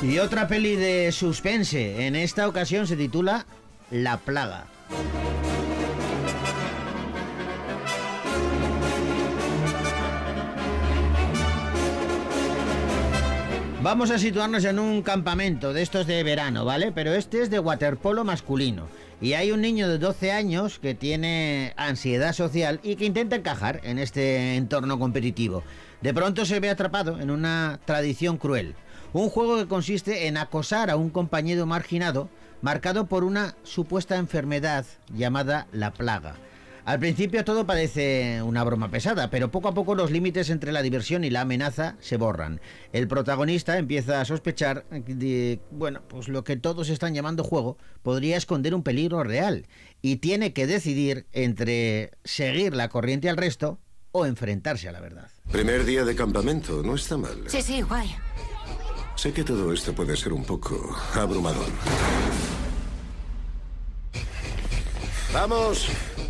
Y otra peli de suspense, en esta ocasión se titula La Plaga. Vamos a situarnos en un campamento de estos de verano, ¿vale? Pero este es de waterpolo masculino. Y hay un niño de 12 años que tiene ansiedad social y que intenta encajar en este entorno competitivo. De pronto se ve atrapado en una tradición cruel. Un juego que consiste en acosar a un compañero marginado marcado por una supuesta enfermedad llamada la plaga. Al principio todo parece una broma pesada, pero poco a poco los límites entre la diversión y la amenaza se borran. El protagonista empieza a sospechar de, pues lo que todos están llamando juego podría esconder un peligro real y tiene que decidir entre seguir la corriente al resto o enfrentarse a la verdad. Primer día de campamento, no está mal. Sí, guay. Sé que todo esto puede ser un poco abrumador. ¡Vamos!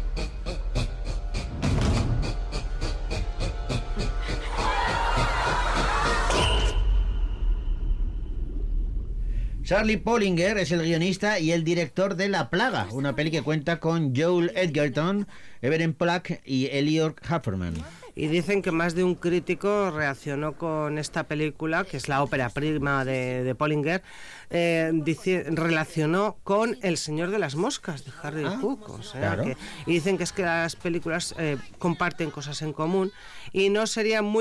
Charlie Pollinger es el guionista y el director de La Plaga, una peli que cuenta con Joel Edgerton, Everett Plack y Elliot Hafferman. Y dicen que más de un crítico reaccionó con esta película, que es la ópera prima de Pollinger, relacionó con El Señor de las Moscas de Harry Hook. O sea, claro. y dicen que es que las películas comparten cosas en común y no sería muy